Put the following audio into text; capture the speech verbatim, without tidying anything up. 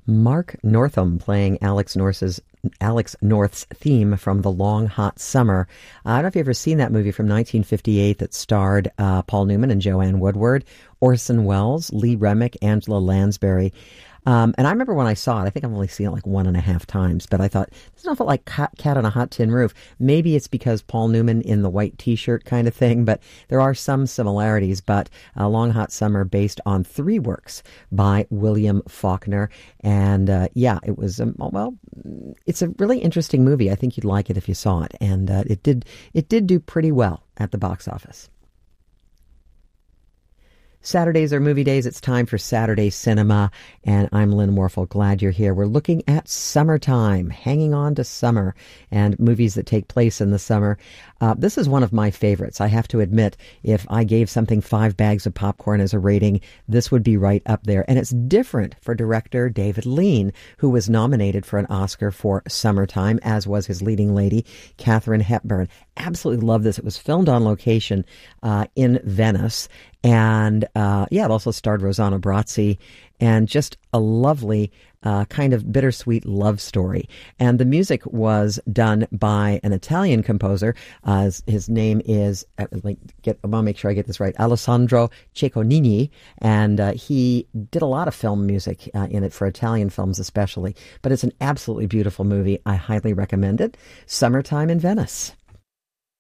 Mark Northam playing Alex North's Alex North's theme from The Long Hot Summer. Uh, I don't know if you've ever seen that movie from nineteen fifty-eight that starred uh, Paul Newman and Joanne Woodward, Orson Welles, Lee Remick, Angela Lansbury. Um, and I remember when I saw it, I think I've only seen it like one and a half times, but I thought, this is awful like Cat, Cat on a Hot Tin Roof. Maybe it's because Paul Newman in the white T-shirt kind of thing, but there are some similarities. But uh, Long Hot Summer based on three works by William Faulkner. And uh, yeah, it was, um, well, it's a really interesting movie. I think you'd like it if you saw it. And uh, it did, it did do pretty well at the box office. Saturdays are movie days. It's time for Saturday Cinema, and I'm Lynn Warfel. Glad you're here. We're looking at summertime, hanging on to summer, and movies that take place in the summer. Uh, this is one of my favorites. I have to admit, if I gave something five bags of popcorn as a rating, this would be right up there. And it's different for director David Lean, who was nominated for an Oscar for Summertime, as was his leading lady, Katharine Hepburn. Absolutely love this. It was filmed on location uh, in Venice. And uh, yeah, it also starred Rossano Brazzi, and just a lovely uh, kind of bittersweet love story. And the music was done by an Italian composer. Uh, his, his name is, uh, like, get, I want to make sure I get this right, Alessandro Cecconini. And uh, he did a lot of film music uh, in it, for Italian films especially. But it's an absolutely beautiful movie. I highly recommend it. Summertime in Venice.